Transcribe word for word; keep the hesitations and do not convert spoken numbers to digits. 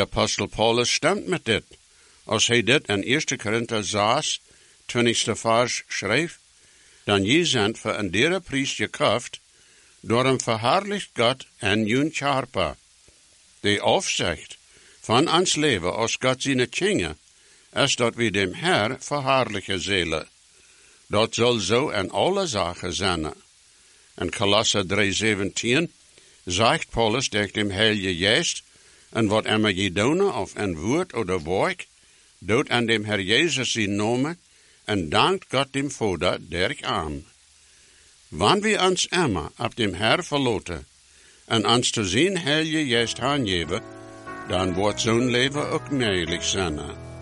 apostel Paulus stemt met dit. Als hij dit in eerste Korinther zes, twintigste vers schreef, dan je zijn voor een dere prijs gekocht, door een verherrlicht God en jun charpa. De afzicht van ons leven als God zijn kinderen, is dat we dem Herr verherrlichen zullen. Dat zal zo in alle zaken zijn. In Kolosser drie zeventien zegt Paulus tegen dem Heilige Geest, en wat immer je doen of in woord oder werk, doet aan dem Herr Jezus zijn naam, en dankt God dem Vader derg aan. Wanneer we ons immer op dem Herr verloten, en ons te zien Heilige Geest aangeven, dan wordt zo'n leven ook mogelijk zijn.